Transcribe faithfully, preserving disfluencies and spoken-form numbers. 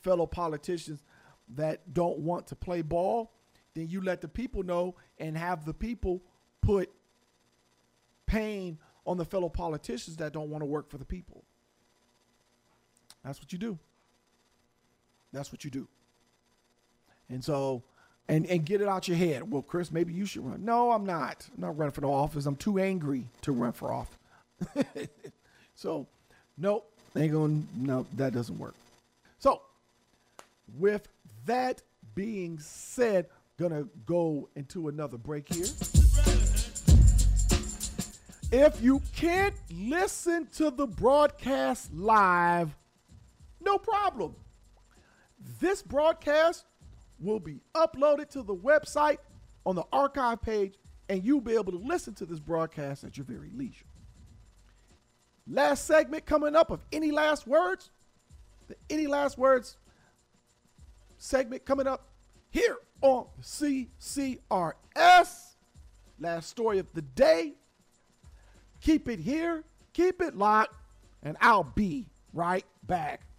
fellow politicians that don't want to play ball, then you let the people know and have the people put pain on the fellow politicians that don't want to work for the people. That's what you do. That's what you do. And so, and, and get it out your head. Well, Chris, maybe you should run. No, I'm not. I'm not running for the office. I'm too angry to run for office. So, nope, ain't going, no, that doesn't work. So, with that being said, gonna go into another break here. If you can't listen to the broadcast live, no problem. This broadcast will be uploaded to the website on the archive page, and you'll be able to listen to this broadcast at your very leisure. Last segment coming up of Any Last Words. The Any Last Words segment coming up here on C C R S. Last story of the day. Keep it here, keep it locked, and I'll be right back.